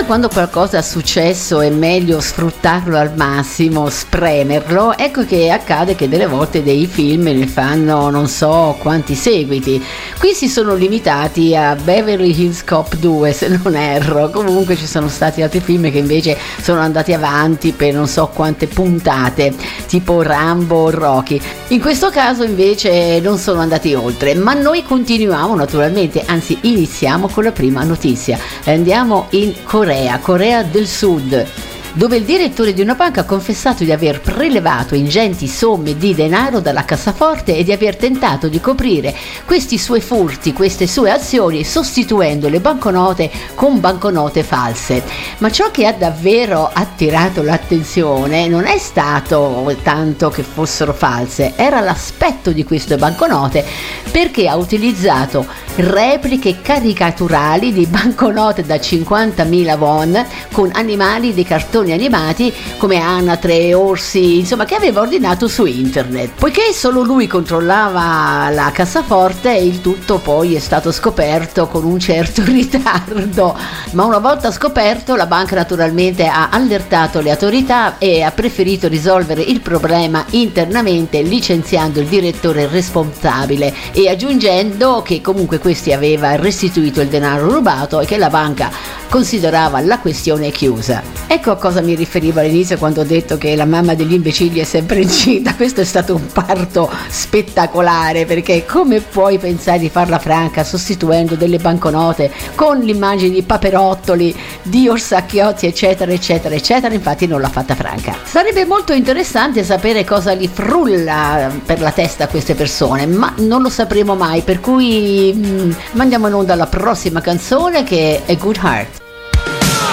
quando qualcosa è successo è meglio sfruttarlo al massimo, spremerlo. Ecco che accade che delle volte dei film ne fanno non so quanti seguiti. Qui si sono limitati a Beverly Hills Cop 2, se non erro. Comunque ci sono stati altri film che invece sono andati avanti per non so quante puntate, tipo Rambo o Rocky. In questo caso invece non sono andati oltre, ma noi continuiamo naturalmente, anzi iniziamo con la prima notizia. Andiamo in Corea del Sud, dove il direttore di una banca ha confessato di aver prelevato ingenti somme di denaro dalla cassaforte e di aver tentato di coprire questi suoi furti, queste sue azioni, sostituendo le banconote con banconote false. Ma ciò che ha davvero attirato l'attenzione non è stato tanto che fossero false, era l'aspetto di queste banconote, perché ha utilizzato repliche caricaturali di banconote da 50.000 won con animali di cartoni animati come anatre, orsi, insomma, che aveva ordinato su internet. Poiché solo lui controllava la cassaforte, il tutto poi è stato scoperto con un certo ritardo, ma una volta scoperto la banca naturalmente ha allertato le autorità e ha preferito risolvere il problema internamente, licenziando il direttore responsabile e aggiungendo che comunque questi aveva restituito il denaro rubato e che la banca considerava la questione chiusa. Ecco a cosa mi riferivo all'inizio quando ho detto che la mamma degli imbecilli è sempre incinta. Questo è stato un parto spettacolare, perché come puoi pensare di farla franca sostituendo delle banconote con l'immagine di paperottoli, di orsacchiotti, eccetera eccetera eccetera? Infatti non l'ha fatta franca. Sarebbe molto interessante sapere cosa gli frulla per la testa a queste persone, ma non lo sapremo mai, per cui mandiamo in onda la prossima canzone, che è Good Heart.